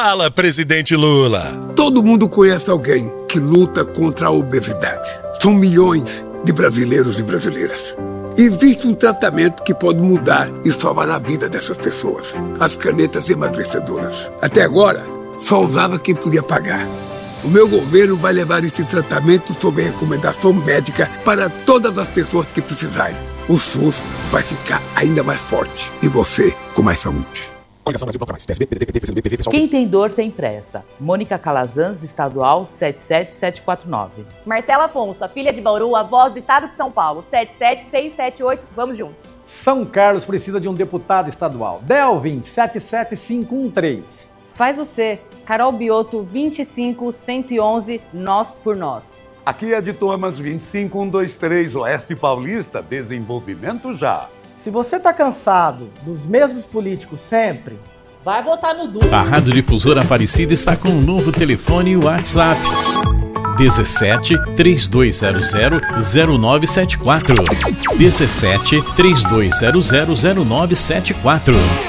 Fala, presidente Lula. Todo mundo conhece alguém que luta contra a obesidade. São milhões de brasileiros e brasileiras. Existe um tratamento que pode mudar e salvar a vida dessas pessoas. As canetas emagrecedoras. Até agora, só usava quem podia pagar. O meu governo vai levar esse tratamento sob recomendação médica para todas as pessoas que precisarem. O SUS vai ficar ainda mais forte e você com mais saúde. Quem tem dor tem pressa. Mônica Calazans, estadual 77749. Marcela Afonso, a filha de Bauru, a voz do estado de São Paulo 77678. Vamos juntos. São Carlos precisa de um deputado estadual. Delvin 77513. Faz o C. Carol Bioto 25111. Nós por Nós. Aqui é de Thomas 25123 Oeste Paulista. Desenvolvimento já. Se você tá cansado dos mesmos políticos sempre, vai votar no Duro. A Rádio Difusora Aparecida está com um novo telefone e WhatsApp. 17 3200 0974. 17 3200 0974.